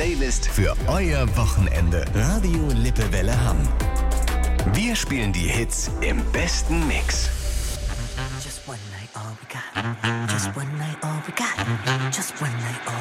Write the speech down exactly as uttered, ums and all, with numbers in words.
Playlist für euer Wochenende. Radio Lippewelle Hamm. Wir spielen die Hits im besten Mix. Just one night, all we got. Just one night, all we got. Just one night, all